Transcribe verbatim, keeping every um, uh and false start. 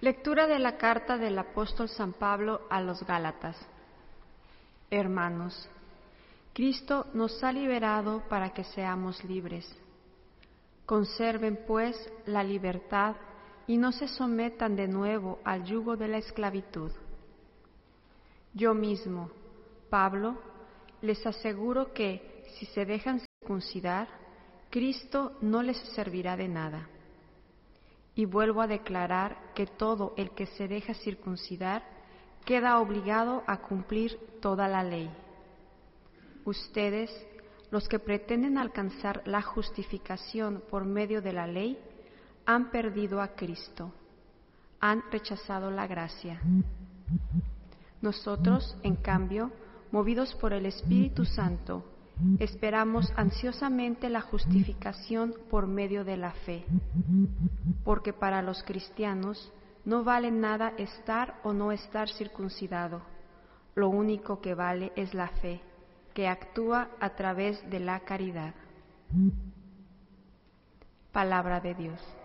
Lectura de la carta del apóstol San Pablo a los Gálatas. Hermanos, Cristo nos ha liberado para que seamos libres. Conserven, pues, la libertad y no se sometan de nuevo al yugo de la esclavitud. Yo mismo, Pablo, les aseguro que, si se dejan circuncidar, Cristo no les servirá de nada. Y vuelvo a declarar que todo el que se deja circuncidar queda obligado a cumplir toda la ley. Ustedes, los que pretenden alcanzar la justificación por medio de la ley, han perdido a Cristo, han rechazado la gracia. Nosotros, en cambio, movidos por el Espíritu Santo, esperamos ansiosamente la justificación por medio de la fe, porque para los cristianos no vale nada estar o no estar circuncidado. Lo único que vale es la fe, que actúa a través de la caridad. Palabra de Dios.